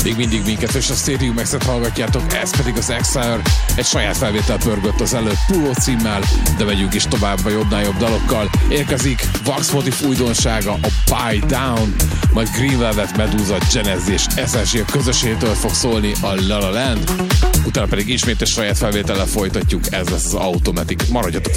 Még mindig minket és a Stadium X-et hallgatjátok, ez pedig az Exile, egy saját felvétel pörgött az előtt Puló címmel, de megyünk is tovább a jobbnál jobb dalokkal. Érkezik Vax Motif újdonsága, a Buy Down, majd Green Velvet, Medusa, Genezi és SSG közösségtől fog szólni a La La Land, utána pedig ismét egy saját felvétellel folytatjuk, ez lesz az Automatic. Maradjatok